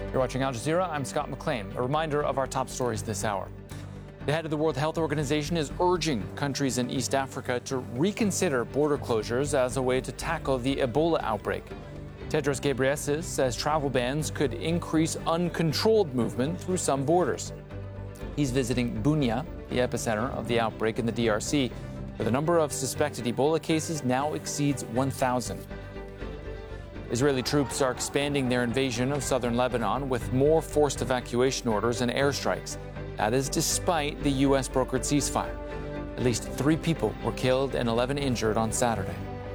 You're watching Al Jazeera. I'm Scott McLean. A reminder of our top stories this hour. The head of the World Health Organization is urging countries in East Africa to reconsider border closures as a way to tackle the Ebola outbreak. Tedros Ghebreyesus says travel bans could increase uncontrolled movement through some borders. He's visiting Bunia, the epicenter of the outbreak in the DRC, where the number of suspected Ebola cases now exceeds 1,000. Israeli troops are expanding their invasion of southern Lebanon with more forced evacuation orders and airstrikes. That is despite the U.S.-brokered ceasefire. At least 3 people were killed and 11 injured on Saturday.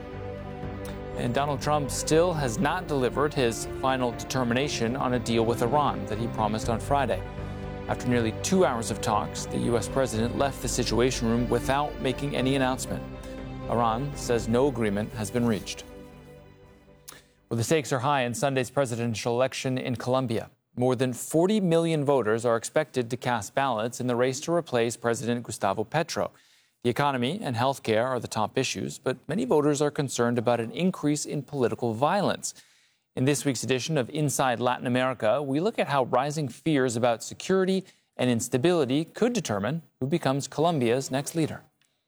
And Donald Trump still has not delivered his final determination on a deal with Iran that he promised on Friday. After nearly 2 hours of talks, the U.S. president left the Situation Room without making any announcement. Iran says no agreement has been reached. Well, the stakes are high in Sunday's presidential election in Colombia. More than 40 million voters are expected to cast ballots in the race to replace President Gustavo Petro. The economy and health care are the top issues, but many voters are concerned about an increase in political violence. In this week's edition of Inside Latin America, we look at how rising fears about security and instability could determine who becomes Colombia's next leader.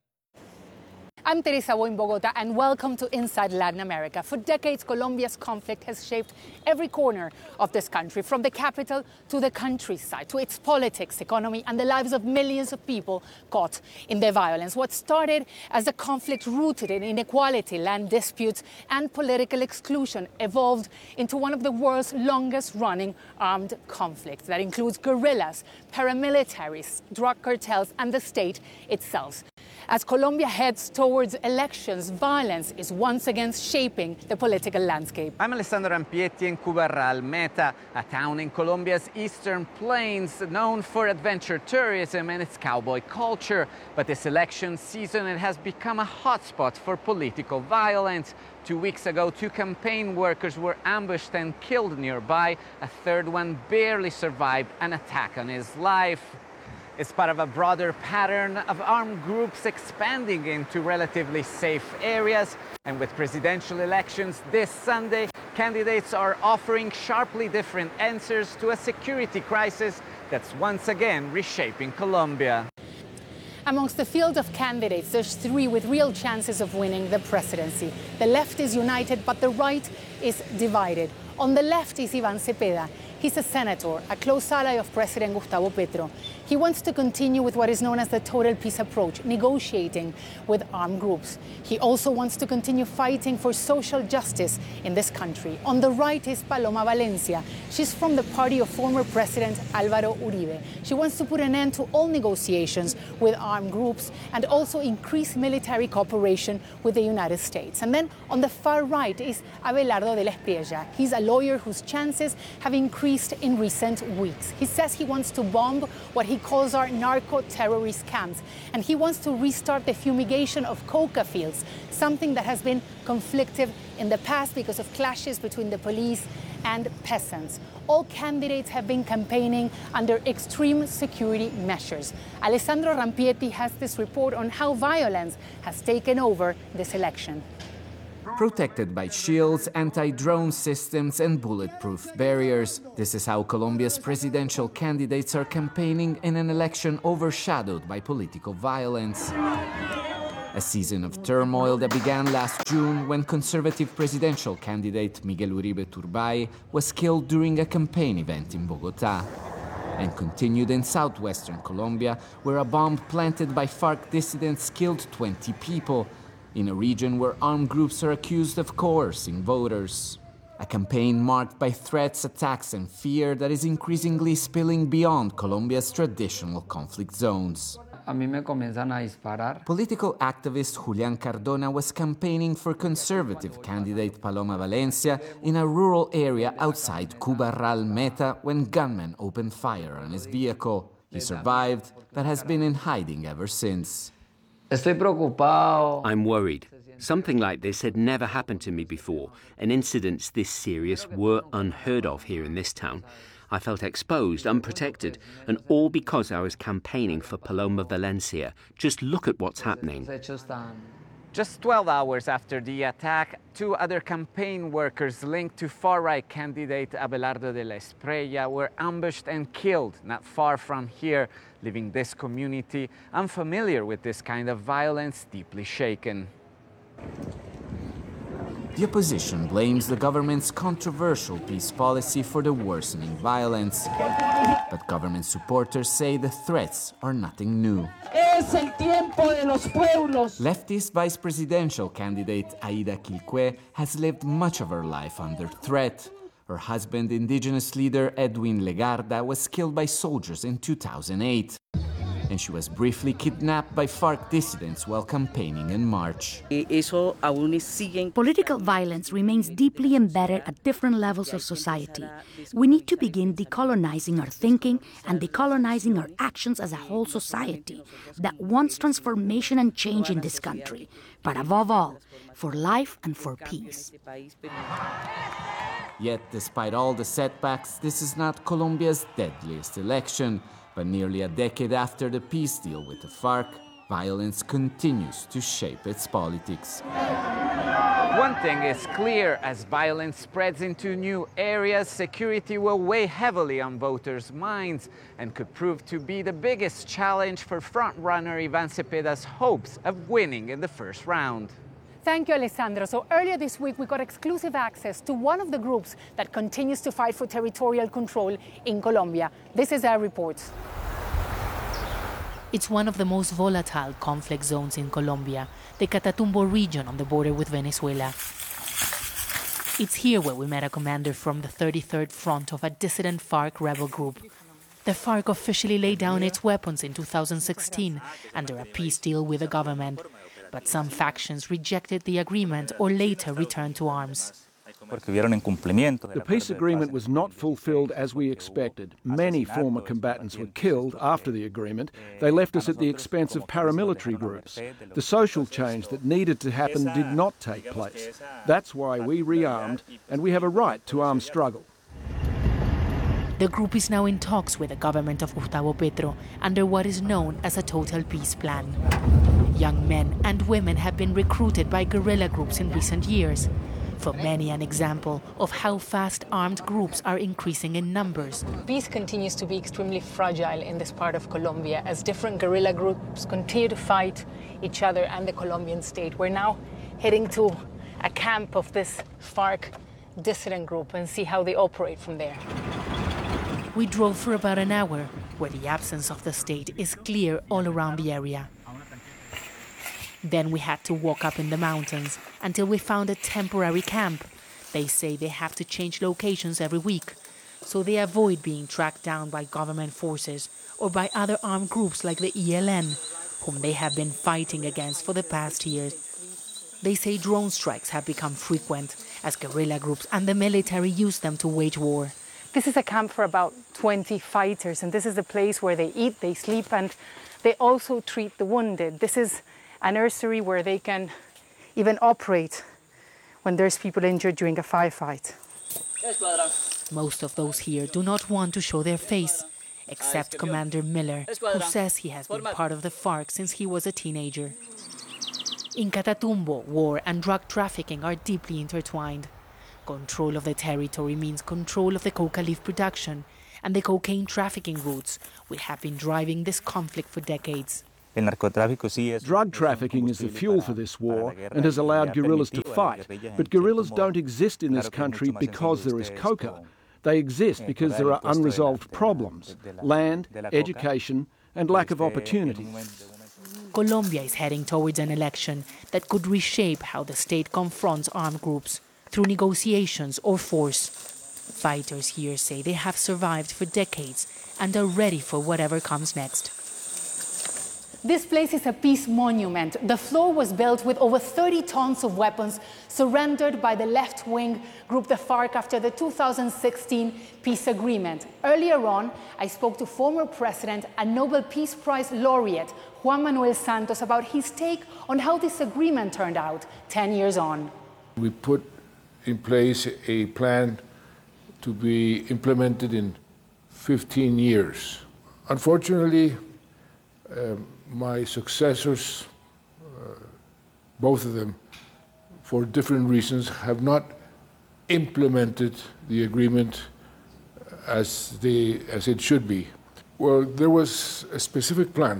I'm Teresa Bo in Bogota, and welcome to Inside Latin America. For decades, Colombia's conflict has shaped every corner of this country, from the capital to the countryside, to its politics, economy, and the lives of millions of people caught in the violence. What started as a conflict rooted in inequality, land disputes, and political exclusion evolved into one of the world's longest-running armed conflicts that includes guerrillas, paramilitaries, drug cartels, and the state itself. As Colombia heads towards elections, violence is once again shaping the political landscape. I'm Alessandro Rampietti in Cubarral Meta, a town in Colombia's eastern plains known for adventure tourism and its cowboy culture. But this election season, it has become a hotspot for political violence. 2 weeks ago, 2 campaign workers were ambushed and killed nearby. A third one barely survived an attack on his life. It's part of a broader pattern of armed groups expanding into relatively safe areas. And with presidential elections this Sunday, candidates are offering sharply different answers to a security crisis that's once again reshaping Colombia. Amongst the field of candidates, there's 3 with real chances of winning the presidency. The left is united, but the right is divided. On the left is Iván Cepeda. He's a senator, a close ally of President Gustavo Petro. He wants to continue with what is known as the total peace approach, negotiating with armed groups. He also wants to continue fighting for social justice in this country. On the right is Paloma Valencia. She's from the party of former President Álvaro Uribe. She wants to put an end to all negotiations with armed groups and also increase military cooperation with the United States. And then on the far right is Abelardo de la Espriella. He's a lawyer whose chances have increased in recent weeks. He says he wants to bomb what he calls our narco-terrorist camps, and he wants to restart the fumigation of coca fields, something that has been conflictive in the past because of clashes between the police and peasants. All candidates have been campaigning under extreme security measures. Alessandro Rampietti has this report on how violence has taken over this election. Protected by shields, anti-drone systems, and bulletproof barriers. This is how Colombia's presidential candidates are campaigning in an election overshadowed by political violence. A season of turmoil that began last June when conservative presidential candidate Miguel Uribe Turbay was killed during a campaign event in Bogota, and continued in southwestern Colombia, where a bomb planted by FARC dissidents killed 20 people, in a region where armed groups are accused of coercing voters. A campaign marked by threats, attacks, and fear that is increasingly spilling beyond Colombia's traditional conflict zones. Political activist Julián Cardona was campaigning for conservative candidate Paloma Valencia in a rural area outside Cubarral Meta when gunmen opened fire on his vehicle. He survived, but has been in hiding ever since. I'm worried. Something like this had never happened to me before, and incidents this serious were unheard of here in this town. I felt exposed, unprotected, and all because I was campaigning for Paloma Valencia. Just look at what's happening. Just 12 hours after the attack, 2 other campaign workers linked to far-right candidate Abelardo de la Espriella were ambushed and killed not far from here, leaving this community unfamiliar with this kind of violence deeply shaken. The opposition blames the government's controversial peace policy for the worsening violence. But government supporters say the threats are nothing new. Leftist vice presidential candidate Aida Quilque has lived much of her life under threat. Her husband, indigenous leader Edwin Legarda, was killed by soldiers in 2008. And she was briefly kidnapped by FARC dissidents while campaigning in March. Political violence remains deeply embedded at different levels of society. We need to begin decolonizing our thinking and decolonizing our actions as a whole society that wants transformation and change in this country, but above all, for life and for peace. Yet, despite all the setbacks, this is not Colombia's deadliest election. But nearly a decade after the peace deal with the FARC, violence continues to shape its politics. One thing is clear, as violence spreads into new areas, security will weigh heavily on voters' minds and could prove to be the biggest challenge for frontrunner Iván Cepeda's hopes of winning in the first round. Thank you, Alessandro. So earlier this week, we got exclusive access to one of the groups that continues to fight for territorial control in Colombia. This is our report. It's one of the most volatile conflict zones in Colombia, the Catatumbo region on the border with Venezuela. It's here where we met a commander from the 33rd Front of a dissident FARC rebel group. The FARC officially laid down its weapons in 2016 under a peace deal with the government. But some factions rejected the agreement or later returned to arms. The peace agreement was not fulfilled as we expected. Many former combatants were killed after the agreement. They left us at the expense of paramilitary groups. The social change that needed to happen did not take place. That's why we rearmed, and we have a right to armed struggle. The group is now in talks with the government of Gustavo Petro under what is known as a total peace plan. Young men and women have been recruited by guerrilla groups in recent years. For many, an example of how fast armed groups are increasing in numbers. Peace continues to be extremely fragile in this part of Colombia as different guerrilla groups continue to fight each other and the Colombian state. We're now heading to a camp of this FARC dissident group and see how they operate from there. We drove for about an hour, where the absence of the state is clear all around the area. Then we had to walk up in the mountains until we found a temporary camp. They say they have to change locations every week, so they avoid being tracked down by government forces or by other armed groups like the ELN, whom they have been fighting against for the past years. They say drone strikes have become frequent as guerrilla groups and the military use them to wage war. This is a camp for about 20 fighters, and this is the place where they eat, they sleep, and they also treat the wounded. This is a nursery where they can even operate when there's people injured during a firefight. Most of those here do not want to show their face, except Commander Miller, who says he has been part of the FARC since he was a teenager. In Catatumbo, war and drug trafficking are deeply intertwined. Control of the territory means control of the coca leaf production and the cocaine trafficking routes, which have been driving this conflict for decades. Drug trafficking is the fuel for this war and has allowed guerrillas to fight. But guerrillas don't exist in this country because there is coca. They exist because there are unresolved problems: land, education, and lack of opportunities. Colombia is heading towards an election that could reshape how the state confronts armed groups through negotiations or force. Fighters here say they have survived for decades and are ready for whatever comes next. This place is a peace monument. The floor was built with over 30 tons of weapons surrendered by the left-wing group the FARC after the 2016 peace agreement. Earlier on, I spoke to former President and Nobel Peace Prize laureate Juan Manuel Santos about his take on how this agreement turned out 10 years on. We put in place a plan to be implemented in 15 years. Unfortunately, my successors both of them, for different reasons, have not implemented the agreement as it should be. Well, there was a specific plan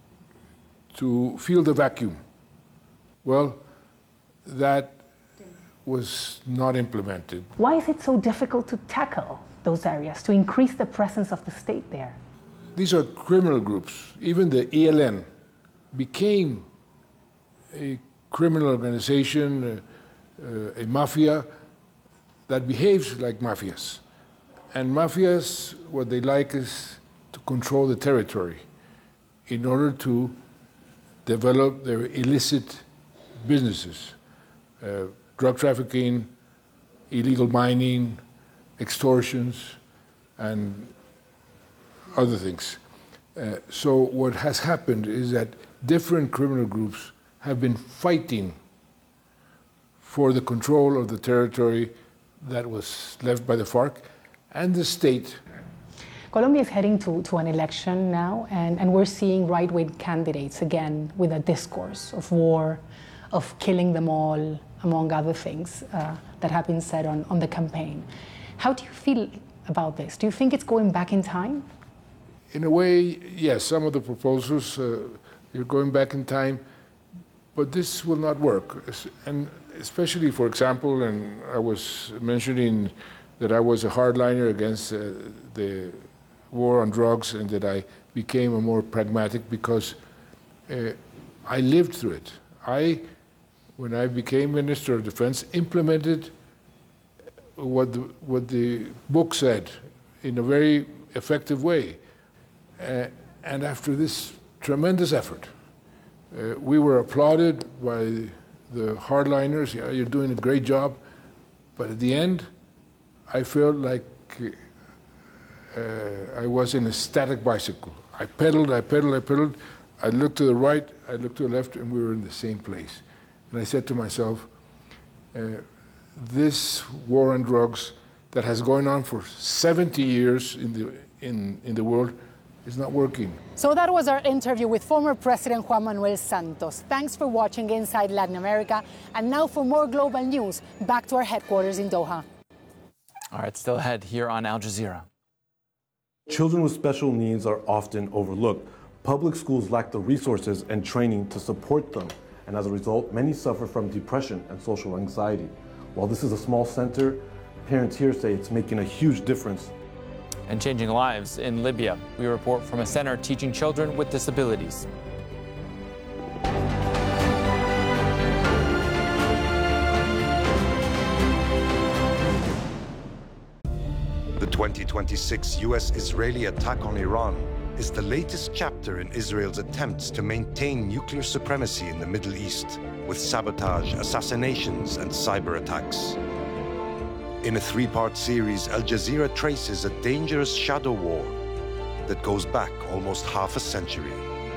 to fill the vacuum. Well, that was not implemented. Why is it so difficult to tackle those areas, to increase the presence of the state there? These are criminal groups. Even the ELN became a criminal organization, a mafia that behaves like mafias. And mafias, what they like is to control the territory in order to develop their illicit businesses, drug trafficking, illegal mining, extortions, and other things. So what has happened is that different criminal groups have been fighting for the control of the territory that was left by the FARC and the state. Colombia is heading to an election now, and we're seeing right-wing candidates again with a discourse of war, of killing them all, among other things that have been said on the campaign. How do you feel about this? Do you think it's going back in time? In a way, yes, some of the proposals, you're going back in time, but this will not work. And especially, for example, and I was mentioning that I was a hardliner against the war on drugs and that I became a more pragmatic because I lived through it. When I became Minister of Defense, implemented what the book said in a very effective way. And after this tremendous effort, we were applauded by the hardliners. Yeah, you're doing a great job. But at the end, I felt like I was in a static bicycle. I pedaled. I looked to the right, I looked to the left, and we were in the same place. And I said to myself, this war on drugs that has gone on for 70 years in the world is not working. So that was our interview with former President Juan Manuel Santos. Thanks for watching Inside Latin America. And now for more global news, back to our headquarters in Doha. All right, still ahead here on Al Jazeera. Children with special needs are often overlooked. Public schools lack the resources and training to support them. And as a result, many suffer from depression and social anxiety. While this is a small center, parents here say it's making a huge difference. And changing lives in Libya. We report from a center teaching children with disabilities. The 2026 US-Israeli attack on Iran is the latest chapter in Israel's attempts to maintain nuclear supremacy in the Middle East, with sabotage, assassinations, and cyber attacks. In a three-part series, Al Jazeera traces a dangerous shadow war that goes back almost half a century.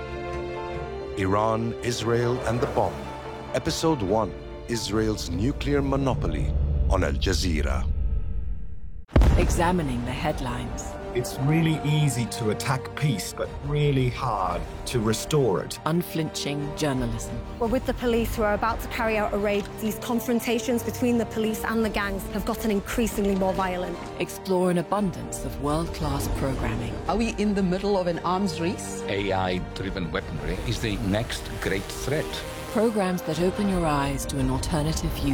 Iran, Israel, and the bomb. Episode 1, Israel's nuclear monopoly, on Al Jazeera. Examining the headlines. It's really easy to attack peace, but really hard to restore it. Unflinching journalism. We're with the police who are about to carry out a raid. These confrontations between the police and the gangs have gotten increasingly more violent. Explore an abundance of world-class programming. Are we in the middle of an arms race? AI-driven weaponry is the next great threat. Programs that open your eyes to an alternative view